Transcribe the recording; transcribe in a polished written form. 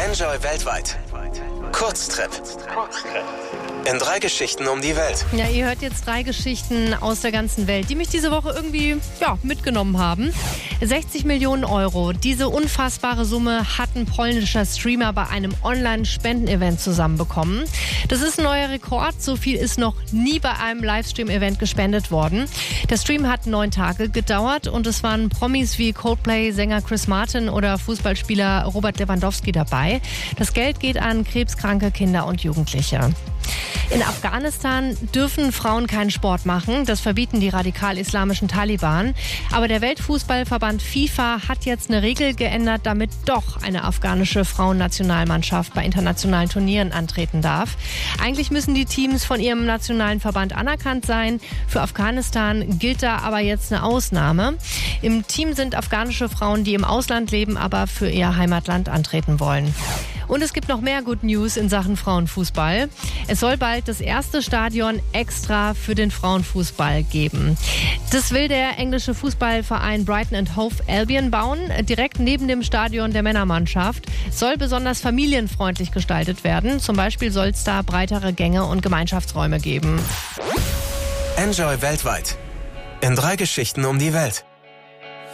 Enjoy weltweit. Kurztrip. In 3 Geschichten um die Welt. Ja, ihr hört jetzt 3 Geschichten aus der ganzen Welt, die mich diese Woche irgendwie mitgenommen haben. 60 Millionen Euro. Diese unfassbare Summe hat ein polnischer Streamer bei einem Online-Spenden-Event zusammenbekommen. Das ist ein neuer Rekord. So viel ist noch nie bei einem Livestream-Event gespendet worden. Der Stream hat 9 Tage gedauert und es waren Promis wie Coldplay-Sänger Chris Martin oder Fußballspieler Robert Lewandowski dabei. Das Geld geht an krebskranke Kinder und Jugendliche. In Afghanistan dürfen Frauen keinen Sport machen. Das verbieten die radikal-islamischen Taliban. Aber der Weltfußballverband FIFA hat jetzt eine Regel geändert, damit doch eine afghanische Frauennationalmannschaft bei internationalen Turnieren antreten darf. Eigentlich müssen die Teams von ihrem nationalen Verband anerkannt sein. Für Afghanistan gilt da aber jetzt eine Ausnahme. Im Team sind afghanische Frauen, die im Ausland leben, aber für ihr Heimatland antreten wollen. Und es gibt noch mehr Good News in Sachen Frauenfußball. Es soll bald das erste Stadion extra für den Frauenfußball geben. Das will der englische Fußballverein Brighton & Hove Albion bauen, direkt neben dem Stadion der Männermannschaft. Soll besonders familienfreundlich gestaltet werden. Zum Beispiel soll es da breitere Gänge und Gemeinschaftsräume geben. Enjoy weltweit. In 3 Geschichten um die Welt.